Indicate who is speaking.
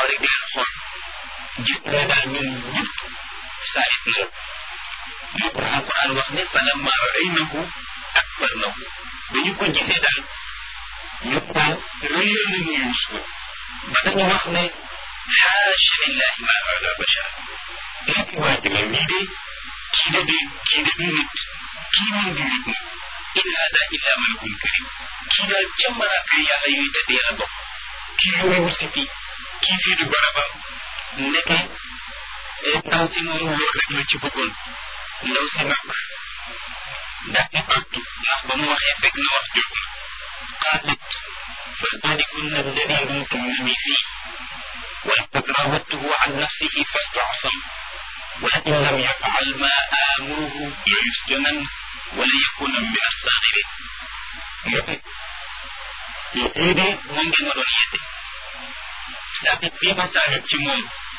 Speaker 1: rek di leen xool gis ne daal ñun ñëpp saalit na moo ko alquran wax ne falamma ra'aynahu akbarnahu ba ñu ko gisee daal ñu daal rëyal nañu Yuusuf ba dañu wax ne xaasha lillahi ma hada bashar lépp waa jëme mii de kii de du nit kii moom du nit moom in hada illa malakun karim kii daal ca malaaka yàlla yuy tëddee la bokk kii yowewul si fii kii fii du barabam ndeke ndaw si moom loolu rek la ci bëggoon ndaw si nag ndax di artu ndax ba mu waxee fekk na wax jot na qaalat fa zalikunna alladi lumtumnani fii ولقد راودته عن نفسه فاستعصم ولئن لم يفعل ما آمره ليسجنن وليكون من الصاغرين. lii de moom ngeen ma doon yedde saa bi bii ma saa ci moom